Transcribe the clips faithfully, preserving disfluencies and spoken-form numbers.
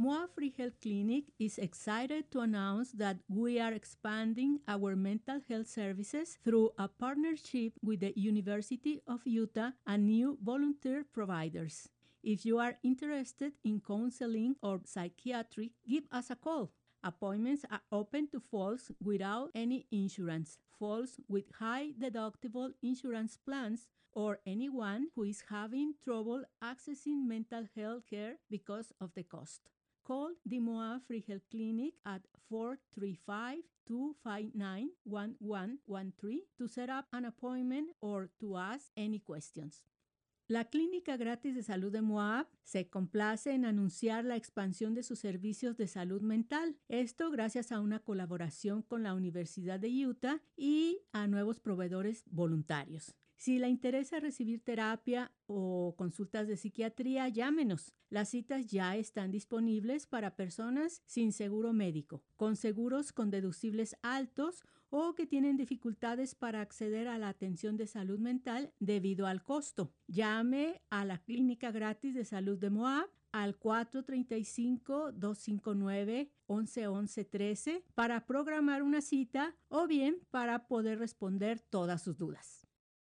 Moab Free Health Clinic is excited to announce that we are expanding our mental health services through a partnership with the University of Utah and new volunteer providers. If you are interested in counseling or psychiatry, give us a call. Appointments are open to folks without any insurance, folks with high deductible insurance plans, or anyone who is having trouble accessing mental health care because of the cost. Call the Moab Free Health Clinic at four three five, two five nine, one one one three to set up an appointment or to ask any questions. La Clínica Gratis de Salud de Moab se complace en anunciar la expansión de sus servicios de salud mental. Esto gracias a una colaboración con la Universidad de Utah y a nuevos proveedores voluntarios. Si le interesa recibir terapia o consultas de psiquiatría, llámenos. Las citas ya están disponibles para personas sin seguro médico, con seguros con deducibles altos o que tienen dificultades para acceder a la atención de salud mental debido al costo. Llame a la Clínica Gratis de Salud de Moab al cuatro tres cinco, dos cinco nueve, once once trece para programar una cita o bien para poder responder todas sus dudas.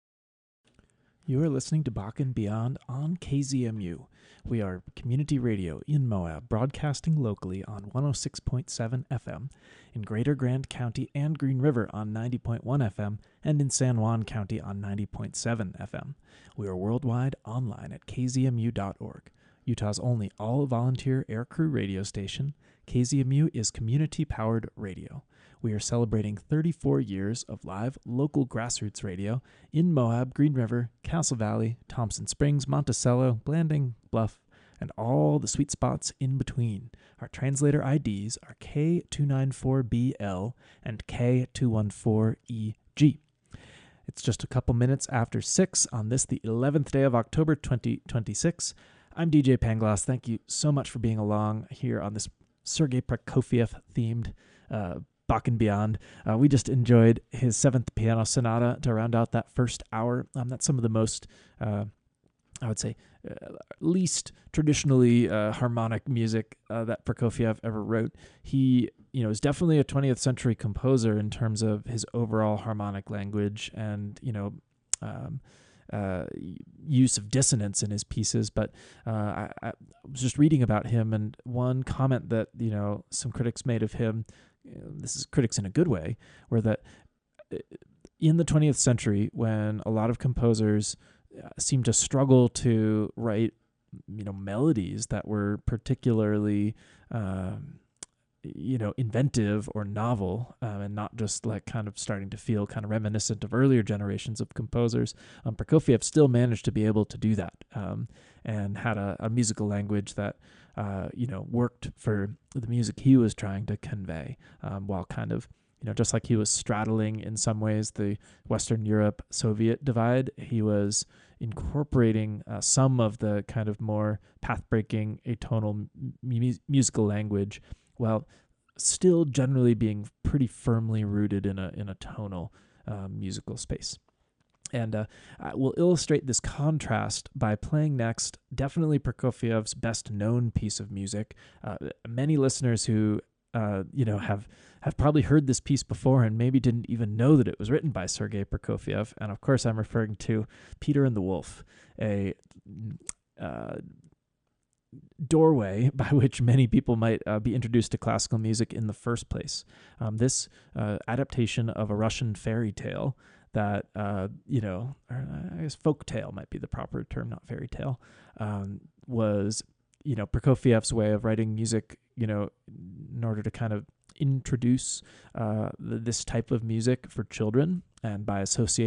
You are listening to Bach and Beyond on K Z M U. We are community radio in Moab, broadcasting locally on one oh six point seven F M, in Greater Grand County and Green River on ninety point one F M, and in San Juan County on ninety point seven F M. We are worldwide online at k z m u dot org. Utah's only all-volunteer aircrew radio station, K Z M U is community-powered radio. We are celebrating thirty-four years of live local grassroots radio in Moab, Green River, Castle Valley, Thompson Springs, Monticello, Blanding, Bluff, and all the sweet spots in between. Our translator I Ds are K two nine four B L and K two one four E G. It's just a couple minutes after six on this, the eleventh day of October, twenty twenty-six. I'm D J Pangloss. Thank you so much for being along here on this Sergei Prokofiev-themed uh, Bach and Beyond. Uh, we just enjoyed his seventh piano sonata to round out that first hour. Um, that's some of the most, uh, I would say, uh, least traditionally uh, harmonic music uh, that Prokofiev ever wrote. He, you know, is definitely a twentieth century composer in terms of his overall harmonic language and, you know, um, uh, use of dissonance in his pieces. But uh, I, I was just reading about him, and one comment that, you know, some critics made of him, this is critics in a good way, were that in the twentieth century, when a lot of composers seemed to struggle to write, you know, melodies that were particularly, um, you know, inventive or novel, um, and not just like kind of starting to feel kind of reminiscent of earlier generations of composers, um, Prokofiev still managed to be able to do that, um, and had a, a musical language that, uh, you know, worked for the music he was trying to convey, um, while kind of, you know, just like he was straddling in some ways the Western Europe-Soviet divide, he was incorporating uh, some of the kind of more path-breaking atonal mu- musical language, while still generally being pretty firmly rooted in a in a tonal uh, musical space. And uh, we'll illustrate this contrast by playing next definitely Prokofiev's best-known piece of music. Uh, many listeners who uh, you know have have probably heard this piece before and maybe didn't even know that it was written by Sergei Prokofiev. And of course, I'm referring to Peter and the Wolf, a uh, doorway by which many people might uh, be introduced to classical music in the first place. Um, this uh, adaptation of a Russian fairy tale that, uh, you know, or I guess folk tale might be the proper term, not fairy tale, um, was, you know, Prokofiev's way of writing music, you know, in order to kind of introduce uh, this type of music for children, and by associating